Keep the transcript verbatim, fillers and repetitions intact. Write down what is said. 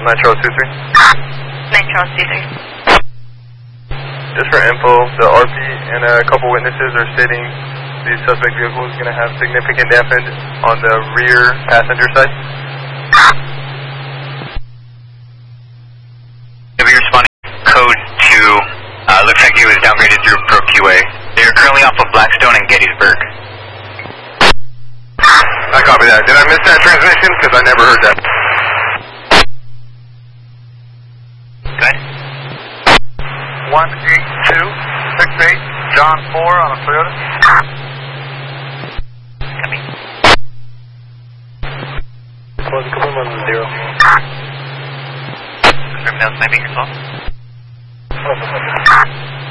Metro two three. Metro two three. Just for info, the R P and a couple witnesses are stating the suspect vehicle is going to have significant damage on the rear passenger side. If you're responding, code two, uh, looks like he was downgraded through Pro Q A. They're currently off of Blackstone and Gettysburg. I copy that. Did I miss that transmission? Because I never heard that. Good. one eight two six eight, John four on a Toyota. Copy. Close, come on, zero. Confirm no sniping yourself.